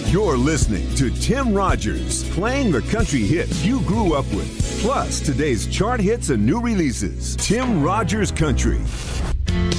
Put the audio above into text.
You're listening to Tim Rogers, playing the country hits you grew up with, plus today's chart hits and new releases. Tim Rogers Country.